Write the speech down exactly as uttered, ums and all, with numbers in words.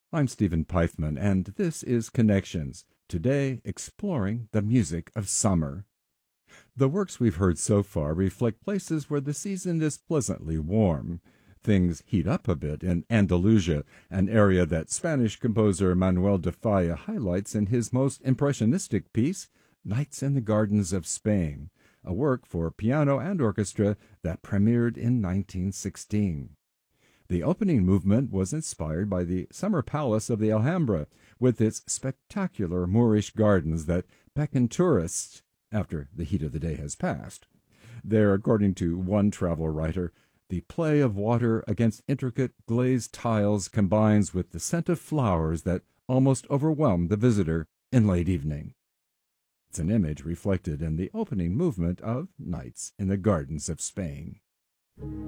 I'm Stephen Pifeman, and this is Connections, today exploring the music of summer. The works we've heard so far reflect places where the season is pleasantly warm. Things heat up a bit in Andalusia, an area that Spanish composer Manuel de Falla highlights in his most impressionistic piece, Nights in the Gardens of Spain, a work for piano and orchestra that premiered in nineteen sixteen. The opening movement was inspired by the summer palace of the Alhambra, with its spectacular Moorish gardens that beckon tourists after the heat of the day has passed. There, according to one travel writer, the play of water against intricate glazed tiles combines with the scent of flowers that almost overwhelm the visitor in late evening. It's an image reflected in the opening movement of Nights in the Gardens of Spain.